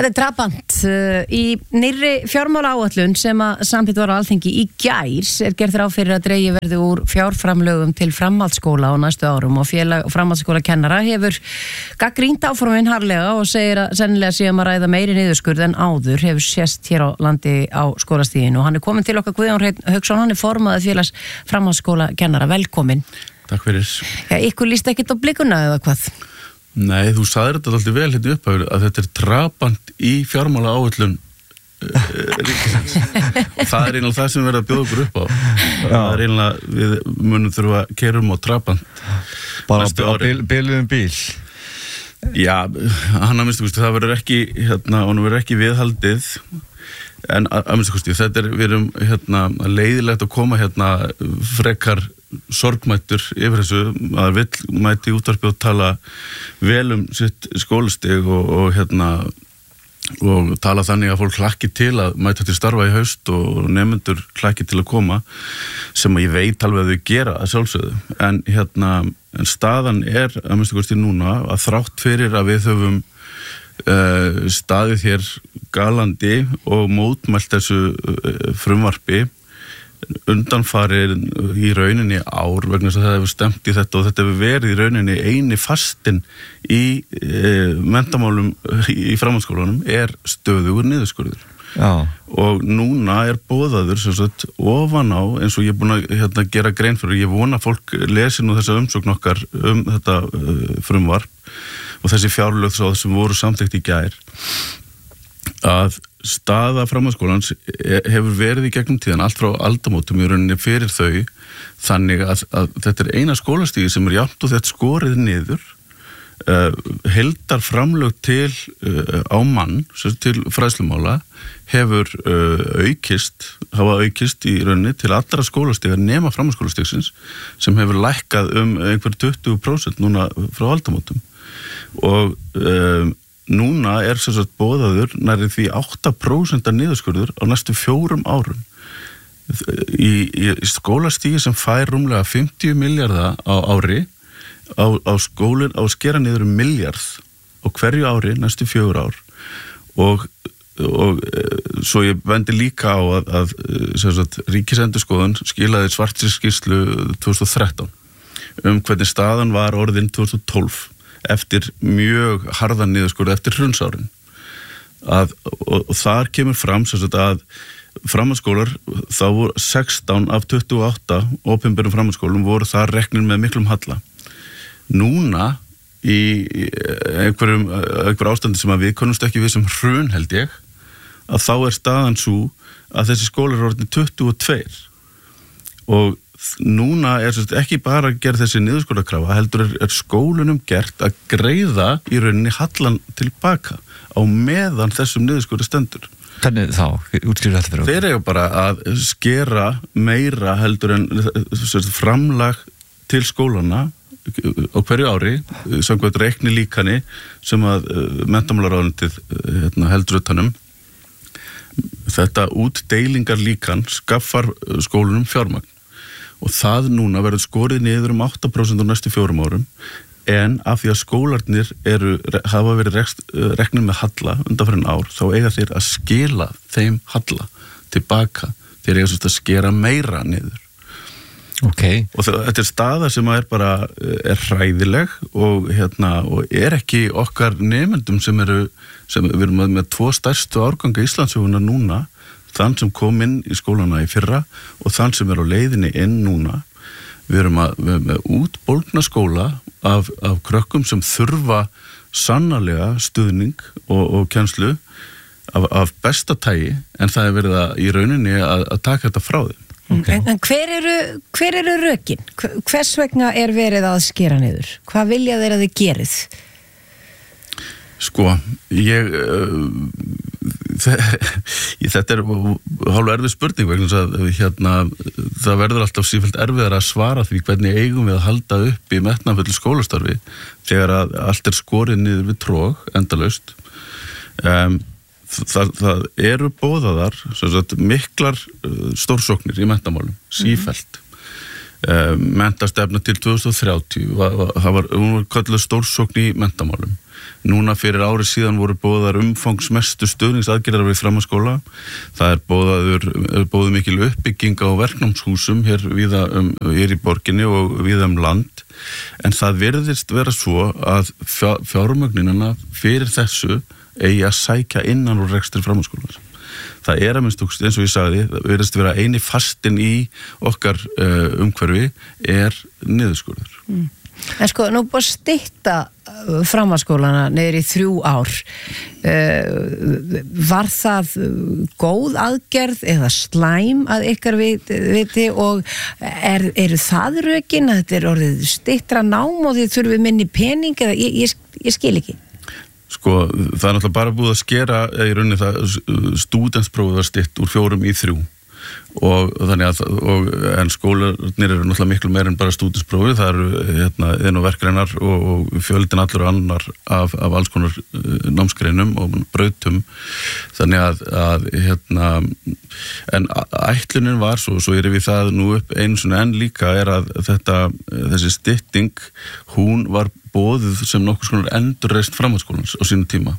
Þetta drapant í nýrri fjármálaáætlun sem að samþykkt var á Alþingi í gær gert ráð fyrir að dregið verði úr fjárframlögum til framhaldsskóla á næstu árum og framhaldsskólakennara hefur gagnrýnt áformin harðlega og segir að sennilega sé að ræða meiri niðurskurð en áður hefur sést hér á landi á skólastiginu og hann komin til okkar Guðjón Hreinn Hauksson, hann formaður félags framhaldsskólakennara. Velkomin. Takk fyrir. Já, ykkur líst ekkert á blikuna eða hvað? Nei, þú sagðir þetta alltaf vel hérna upp að þetta drapant í fjármálaáætlun ríkisins. Það eiginlega það sem við verðum að bjóða okkur upp á. Það eiginlega við munum þurfa að keyra á drapant. Bara á biluðum bíl. Já, hann að minnstu kosti, það verður ekki, hann verður ekki viðhaldið. En að minnstu kosti, þetta við erum leiðilegt að koma frekar sorgmættur yfir þessu að vill mæti útvarpi og tala vel sitt skólastig og tala þannig að fólk hlakki til að mæta til starfa í haust og nemendur hlakki til að koma sem að ég veit alveg að þau gera að sjálfsögðu en staðan að minnstu kosti núna að þrátt fyrir að við höfum staðið hér galandi og mótmælt þessu frumvarpi undanfarið í rauninni ár vegna þess að það hefur stemt í þetta og þetta hefur verið í rauninni eini fastin í menntamálum í framhaldsskólanum stöðugur niðurskurður. Já. Og núna boðaður sem sagt ofan á eins og ég er búin að gera grein fyrir, ég vona að fólk lesi nú þessa umsókn okkar þetta frumvarp og þessi fjárlög sem voru samþykkt í gær að staða framhaldsskólans hefur verið í gegnum tíðan allt frá aldamótum í rauninni fyrir þau þannig að þetta eina skólastígi sem jafnt og þetta skorið niður heildar framlög til á mann til fræðslumála hefur hafa aukist í rauninni til allra skólastiga nema framhaldsskólastigsins sem hefur lækkað einhver 20% núna frá aldamótum og núna sem sagt boðaður nærri því 8% niðurskurður á næstu 4 árum. Í skólastígi sem fær rúmlega 50 milljarða á ári á skólinn á skera niður milljarð á hverju ári næstu 4 ár og svo ég bendi líka á að sem sagt Ríkisendurskoðun skilaði svartskýrslu 2013 hvernig staðan var orðin 2012 eftir mjög harðan niðurskurð eftir hrunsárin og þar kemur fram sem sagt að framhaldsskólar þá voru 16 af 28 opinberum framhaldsskólum voru þar reknir með miklum halla núna í einhver ástandi sem að við konumst ekki við sem hrun held ég að þá staðan svo að þessi skólar eru orðin 22 og núna ekki bara að gera þessi niðurskurðarkrafa heldur skólunum gert að greiða í rauninni hallan tilbaka á meðan þessum niðurskurði stendur. Hvernig þá? Útskýrðu þetta fyrir okkur? Þeir eiga bara að skera meira heldur en framlag til skólana á hverju ári samkvæmt reikni líkani sem að menntamálaráðuneytið heldur utanum. Þetta útdeilingar líkan skaffar skólunum fjármagn. Og það núna verður skorið niður 8% á næstu 4 árum en af því að skólarnir hafa verið reknir með halla undanfarin ár þá eiga þeir að skila þeim halla tilbaka þeir eiga að skera meira niður. Okay. Og þetta staða sem bara hræðileg og ekki okkar nemendum sem við erum með 2 stærstu árganga Íslandssögunar núna þann sem kom inn í skólana í fyrra og þann sem á leiðinni inn núna. Við erum með útbólgna skóla af krökkum sem þurfa sannarlega stuðning og kennslu af besta tagi en það verið í rauninni að taka þetta frá þeim. Okay. En hver eru rökin? Hvers vegna verið að skera niður? Hvað vilja þeir að þið gerið? Sko, þetta hálf erfið spurning vegna að það verður alltaf sífellt erfiðar að svara því hvernig eigum við að halda upp í metnaðarfullu skólastarfi þegar að allt skorið niður við trog endalaust. Það eru boðaðar miklar stórsóknir í menntamálum, sífellt. Menntastefna til 2030, hún var kölluð stórsókn í menntamálum. Núna fyrir ári síðan voru boðaðar umfangsmestu stuðningsaðgerðar við framhaldsskóla. Það boðuð mikil uppbygging á verknámshúsum hér í borginni og víða land. En það virðist vera svo að fjármögnunina fyrir þessu eigi að sækja innan úr rekstri framhaldsskóla. Það að minnst eins og ég sagði, það virðist vera eini fastinn í okkar umhverfi niðurskurður. En sko, nú búið að stytta framhaldsskólana niður í 3 ár. Var það góð aðgerð eða slæm að ykkar viti og eru það rökin að þetta orðið styttra nám og þið þurfið minni pening eða ég skil ekki? Sko, það náttúrulega bara búið að skera í rauninni það stúdentsprófið var stytt úr 4 í 3. En skólarnir eru náttúrulega miklu meira en bara stúdentsprófið, það eru inn- og verkgreinar og fjöldin allur annar af alls konar námsgreinum og brautum, þannig en ætlunin var svo við það nú upp einu sinni en líka að þessi stytting, hún var boðuð sem nokkuð skonar endurreisn framhaldsskólans á sínum tíma.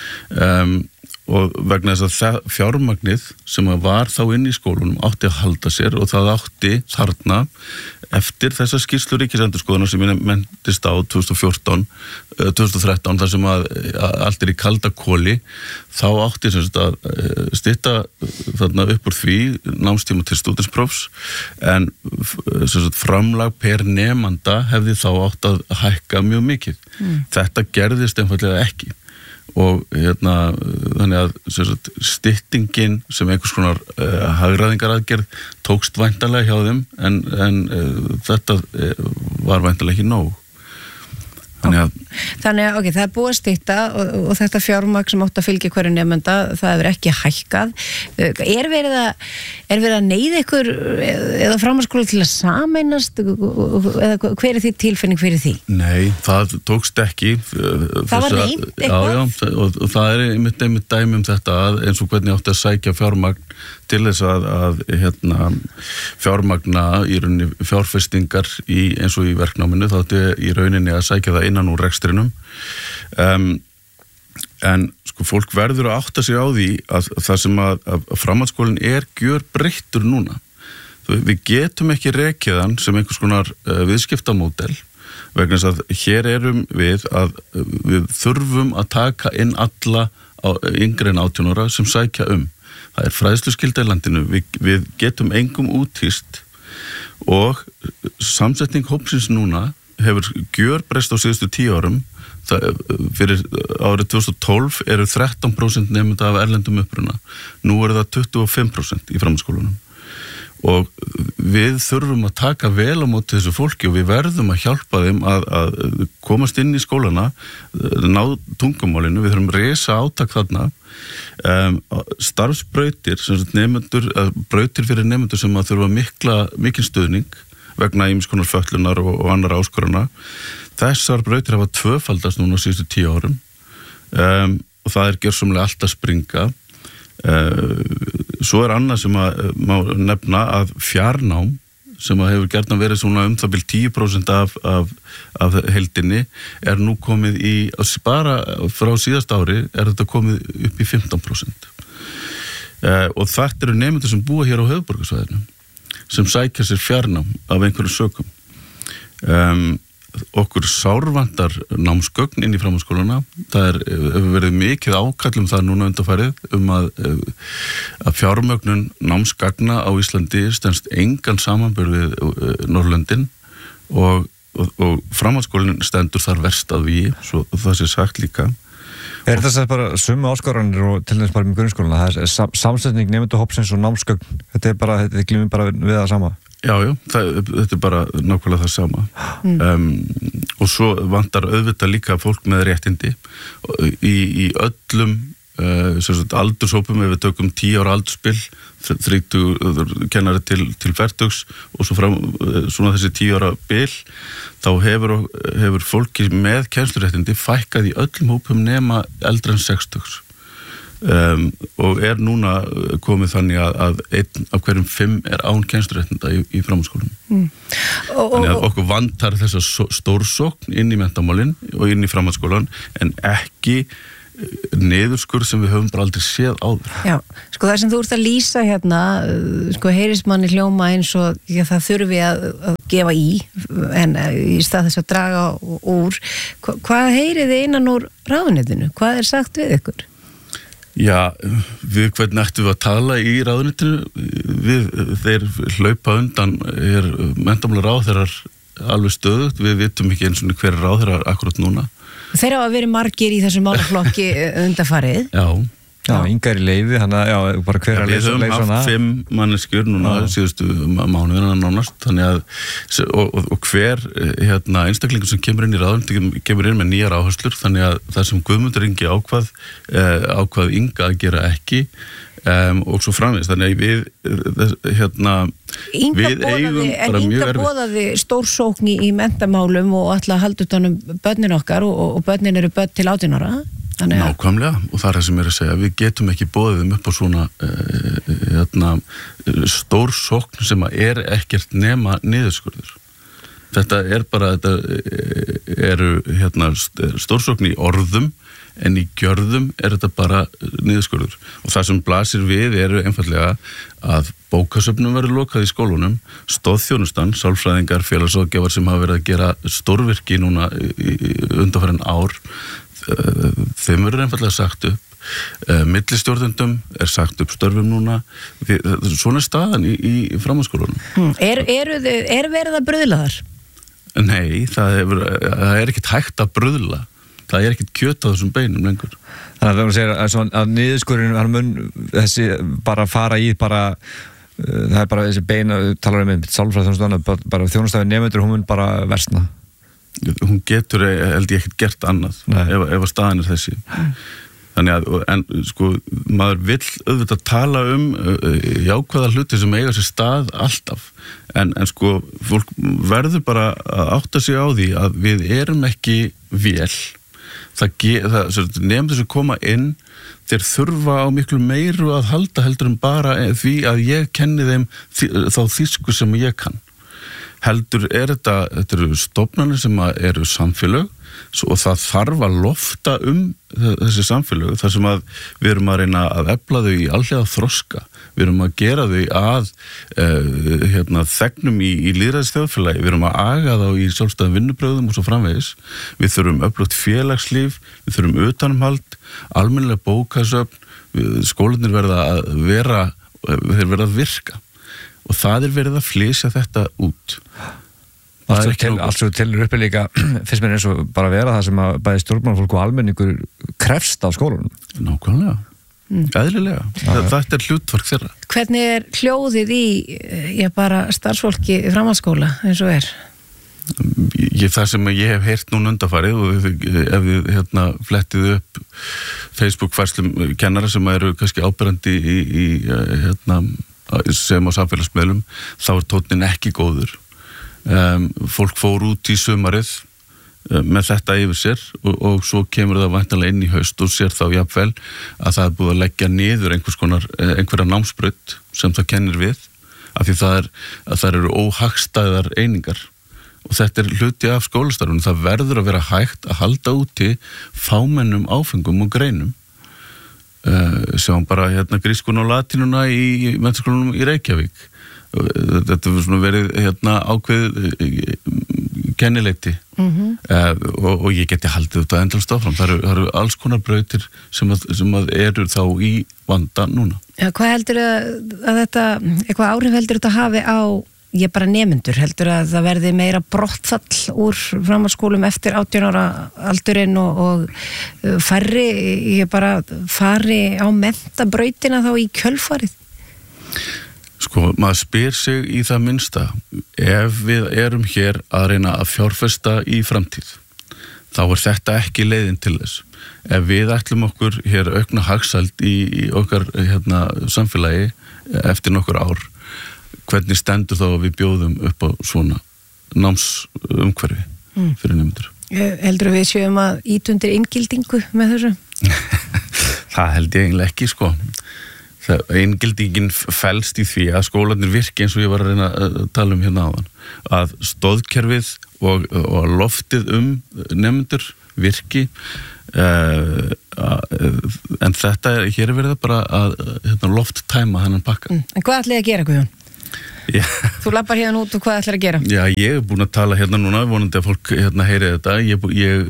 Og vegna þess að fjármagnið sem var þá inn í skólunum átti að halda sér og það átti þarna eftir þessa skýrslu ríkisendurskoðunar sem ég mentist á 2013 þar sem að allt í kalda koli, þá átti að stytta þarna upp úr því námstíma til stúdentsprófs en framlag per nemanda hefði þá átt að hækka mjög mikið. Þetta gerðist einfaldlega ekki. Og þannig að styttingin sem einhvers konar hagræðingaraðgerð tókst væntanlega hjá þeim en þetta var væntanlega ekki nóg. Þannig að það er búið að stytta og þetta fjármagn sem átt að fylgja hverju nemenda, það hefur ekki hækkað. Er verið að neyða ykkur eða framhaldsskóla til að sameinast eða hver er því tilfinning fyrir því? Nei, það tókst ekki. Það var reynt eitthvað? Já, og það er einmitt dæmi þetta eins og hvernig átti að sækja fjármagn til þess að fjármagna í rauninni fjárfestingar eins og í verknáminu, þá átti í rauninni að sækja það innan úr rekstrinum. En sko, fólk verður að átta sig á því að það sem að framhaldsskólinn gjörbreyttur núna. Við getum ekki rekið hann sem einhvers konar viðskiptamódel vegna þess að hér erum við þurfum að taka inn alla yngri en 18 ára sem sækja Það er fræðsluskylda í landinu, við getum engum úthýst og samsetning hópsins núna hefur gjörbreyst á síðustu 10 árum. Fyrir árið 2012 eru 13% nemenda af erlendum uppruna. Nú eru það 25% í framhaldsskólunum. Og við þurfum að taka vel á móti þessu fólki og við verðum að hjálpa þeim að komast inn í skólana, ná tungumálinu, við þurfum risa átak þarna. Starfsbrautir, brautir fyrir nemendur sem að þurfa mikinn stuðning vegna ýmiss konar fötlunar og annar áskorana. Þessar brautir hafa tvöfaldast núna síðustu 10 árum og það gjörsamlega allt að springa. Svo annað sem að má nefna að fjarnám sem að hefur gjarnan verið svona það bil 10% af heildinni nú komið bara frá síðasta ári þetta komið upp í 15%. Og þetta eru nemendur sem búa hér á höfuðborgarsvæðinu sem sækja sér fjarnám af einhverjum sökum. Okkur sárvantar námsgögn inn í framhaldsskólana. Það hefur verið mikið ákall það núna undanfarið að fjármögnun námsgagna á Íslandi stenst engan samanburð við Norðurlöndin og framhaldsskólinn stendur þar verst að vígi, svo það sé sagt líka. Þess að bara sömu áskoranir og til þess bara með grunnskólana, það er samsetning nemendahópsins og námsgögn, þetta glímir bara við það sama? Já, þetta bara nákvæmlega það sama. Og svo vantar auðvitað líka fólk með réttindi í öllum aldurshópum, ef við tökum 10 ára aldurspil, 30 kennari til fertugs og svo fram svona þessi 10 ára bil, þá hefur fólki með kennsluréttindi fækkað í öllum hópum nema eldri en 60. og núna komið þannig að 1 af hverjum 5 án kennsluréttinda í framhaldsskólum. Þannig að okkur vantar þessa stórsókn inn í menntamálin og inn í framhaldsskólan en ekki niðurskurð sem við höfum bara aldrei séð áður. Já, sko það sem þú ert að lýsa hérna, sko heyrist manni hljóma eins og það þurfi að gefa í, en í stað þess að draga úr. Hvað heyrið þið innan úr ráðuneytinu? Hvað sagt við ykkur? Já, við hvernig ættum við að tala í ráðuneytinu? Þeir hlaupa undan menntamálaráðherrar alveg stöðugt, við vitum ekki eins og hver ráðherrar akkurat núna. Þeir hafa verið margir í þessum málaflokki undanfarið. Já, yngar í leiði, þannig að bara hver að leysa svona. Við höfum haft 5 manneskjur núna síðustu mánuðina nánast, þannig að og hver einstaklingur sem kemur inn í ráðuneytið kemur inn með nýjar áherslur, þannig að það sem Guðmundur Ingi ákvað Inga að gera ekki og svo framvegis, þannig að við eigum bara mjög erfitt. Inga boðaði stórsókn í menntamálum og ætla að halda utan börnin okkar og börnin eru börn til 18 ára. Nákvæmlega, og það það sem að segja, við getum ekki boðið þeim upp á svona stórsókn sem ekkert nema niðurskurður. Þetta bara, stórsókn í orðum, en í gjörðum þetta bara niðurskurður. Og það sem blasir við einfaldlega að bókasöfnum verður lokað í skólunum, stoðþjónustan, sálfræðingar, félagsráðgjafar sem hafa verið að gera stórvirki núna undanfarin ár, þeim verður einfaldlega sagt upp. Millistjórnendum sagt upp störfum núna. Svona staðan í framhaldsskólunum. Er verið að bruðla þar? Nei, það ekkert hægt að bruðla. Það ekkert kjöt á þessum beinum lengur. Þannig að það segir að niðurskurinn hann mun þessi bara fara í það bara þessi bein talar sálfræðiþjónustu bara þjónustafi nemendur, hún mun bara versna. Hún getur held ég ekkert gert annað ef að staðan þessi. Þannig að, en sko, maður vill auðvitað tala jákvæða hluti sem eiga sér stað alltaf, en sko, fólk verður bara að átta sig á því að við erum ekki vél. Nefndir sem koma inn, þeir þurfa á miklu meiru að halda heldur en bara því að ég kenni þeim þá þýsku sem ég kann. Heldur þetta eru stofnanir sem eru samfélög og það þarf að lofta þessi samfélög þar sem að við erum að reyna að efla þau í alhliða þroska. Við erum að gera þau að þegnum í lýðræðisþjóðfélagi, við erum að aga þá í sjálfstæðum vinnubrögðum og svo framvegis. Við þurfum öflugt félagslíf, við þurfum utanumhald, almennilega bókasöfn, skólarnir verða að virka og það verið að flysja þetta út. Allt svo telur uppi líka finnst mér eins og bara vera það sem að bæði stjórnmálafólk og almenningur krefst af skólunum. Nákvæmlega. Eðlilega. Þetta hlutverk þeirra. Hvernig hljóðið í bara starfsfólki framhaldsskóla eins og Það sem ég hef heyrt núna undanfarið og ef þið flettið upp Facebook-færslum kennara sem eru kannski áberandi sem á samfélagsmiðlum, þá tónninn ekki góður. Fólk fór út í sumarið með þetta yfir sér og svo kemur það væntanlega inn í haust og sér þá jafnvel að það búið að leggja niður einhverja námsbraut sem það kennir við, af því það eru óhagstæðar einingar og þetta hluti af skólastarfinu. Það verður að vera hægt að halda úti fámennum áfengum og greinum. Sjáum bara grískuna og latínuna í menntaskólanum í Reykjavík. Þetta verið ákveðið kennileiti og ég geti haldið þetta endalst áfram. Það eru alls konar brautir sem eru þá í vanda núna. Ja, hvað heldur að þetta, eitthvað áhrif heldur þetta hafi á bara nemendur? Heldur að það verði meira brottfall úr framhaldsskólum eftir 18 ára aldurinn og færri bara fari á menntabrautina þá í kjölfarið? Sko, maður spyr sig í það minnsta, ef við erum hér að reyna að fjárfesta í framtíð, þá þetta ekki leiðin til þess. Ef við ætlum okkur hér aukna hagsæld í okkar samfélagi eftir nokkur ár, hvernig stendur þá að við bjóðum upp á svona námsumhverfi fyrir nemendur? Heldur við séum að ýta undir inngildingu með þessu? Það held ég eiginlega ekki, sko. Inngildingin felst í því að skólarnir virki eins og ég var að reyna að tala hérna áðan. Að stoðkerfið og loftið nemendur virki, en hér er verið bara að lofttæma þennan pakka. En hvað ætlaði að gera, Guðjón? Já. Þú lappar hérna út og hvað ætlar að gera? Já, ég er búin að tala hérna núna, vonandi að fólk heyri þetta. Ég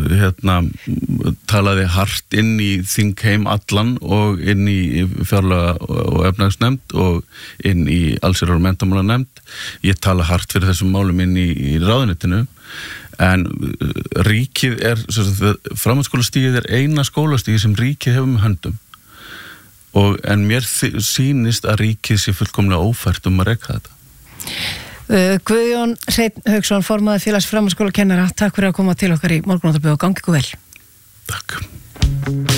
talaði hart inn í þingheim allan og inn í fjárlaga og efnahagsnefnd og inn í allsherjar- og menntamálanefnd. Ég tala hart fyrir þessum málum inn í ráðuneytinu, en ríkið framhaldsskólastigið eina skólastigið sem ríkið hefur með höndum. En mér sýnist að ríkið sé fullkomlega ófært að reka þetta. Guðjón Hreinn Hauksson, formaður félags framhaldsskólakennara, takk fyrir að koma til okkar í Morgunútvarpið og gangi ykkur vel. Takk.